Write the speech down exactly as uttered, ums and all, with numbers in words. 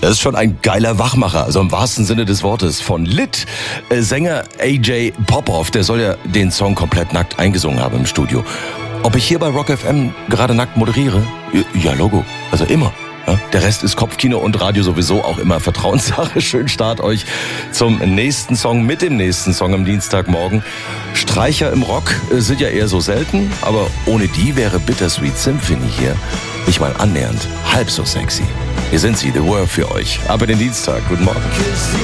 Das ist schon ein geiler Wachmacher, also im wahrsten Sinne des Wortes. Von Lit, äh, Sänger A J Popoff, der soll ja den Song komplett nackt eingesungen haben im Studio. Ob ich hier bei Rock F M gerade nackt moderiere? Ja, Logo, also immer. Ja, der Rest ist Kopfkino und Radio sowieso auch immer Vertrauenssache. Schönen Start euch zum nächsten Song mit dem nächsten Song am Dienstagmorgen. Streicher im Rock sind ja eher so selten, aber ohne die wäre Bittersweet Symphony hier nicht mal annähernd halb so sexy. Hier sind sie, The Word für euch. Aber den Dienstag, guten Morgen.